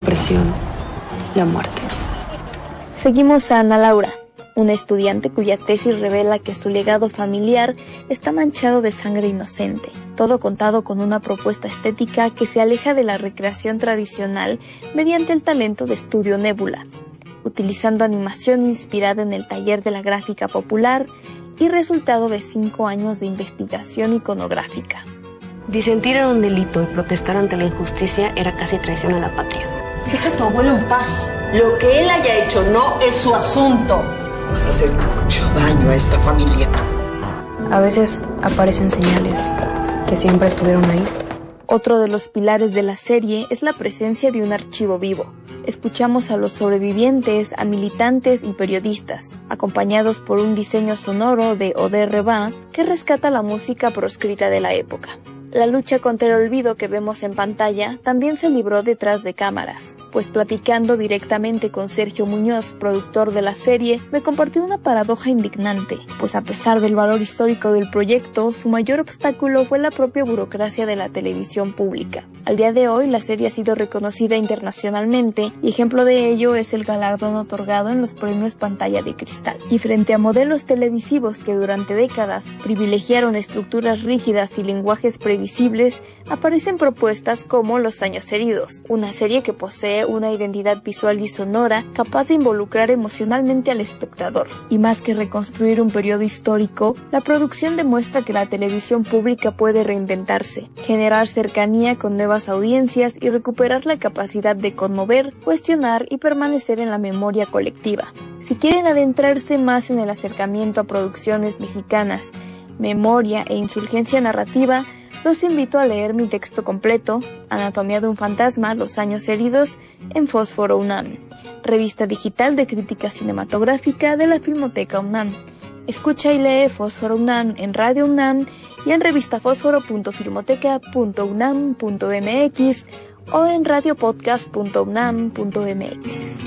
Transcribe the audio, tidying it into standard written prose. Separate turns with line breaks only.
opresión, la muerte.
Seguimos a Ana Laura, una estudiante cuya tesis revela que su legado familiar está manchado de sangre inocente, todo contado con una propuesta estética que se aleja de la recreación tradicional mediante el talento de Estudio Nébula, utilizando animación inspirada en el taller de la gráfica popular y resultado de 5 años de investigación iconográfica.
Disentir era un delito y protestar ante la injusticia era casi traición a la patria.
Deja a tu abuelo en paz. Lo que él haya hecho no es su asunto.
Vas a hacer mucho daño a esta familia.
A veces aparecen señales que siempre estuvieron ahí.
Otro de los pilares de la serie es la presencia de un archivo vivo. Escuchamos a los sobrevivientes, a militantes y periodistas, acompañados por un diseño sonoro de Ode Reba que rescata la música proscrita de la época. La lucha contra el olvido que vemos en pantalla también se libró detrás de cámaras, pues platicando directamente con Sergio Muñoz, productor de la serie, me compartió una paradoja indignante, pues a pesar del valor histórico del proyecto, su mayor obstáculo fue la propia burocracia de la televisión pública. Al día de hoy, la serie ha sido reconocida internacionalmente y ejemplo de ello es el galardón otorgado en los premios Pantalla de Cristal. Y frente a modelos televisivos que durante décadas privilegiaron estructuras rígidas y lenguajes previsibles, aparecen propuestas como Los Años Heridos, una serie que posee una identidad visual y sonora capaz de involucrar emocionalmente al espectador. Y más que reconstruir un periodo histórico, la producción demuestra que la televisión pública puede reinventarse, generar cercanía con nuevas audiencias y recuperar la capacidad de conmover, cuestionar y permanecer en la memoria colectiva. Si quieren adentrarse más en el acercamiento a producciones mexicanas, memoria e insurgencia narrativa, los invito a leer mi texto completo, Anatomía de un fantasma, Los Años Heridos, en Fósforo UNAM, revista digital de crítica cinematográfica de la Filmoteca UNAM. Escucha y lee Fósforo UNAM en Radio UNAM y en revistafósforo.filmoteca.unam.mx o en radiopodcast.unam.mx.